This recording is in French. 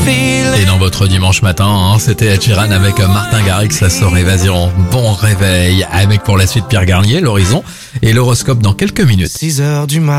Et dans votre dimanche matin, c'était Ed Sheeran avec Martin Garrix, la soirée Évasion. Bon réveil, avec pour la suite Pierre Garnier, l'horizon et l'horoscope dans quelques minutes. 6h du matin.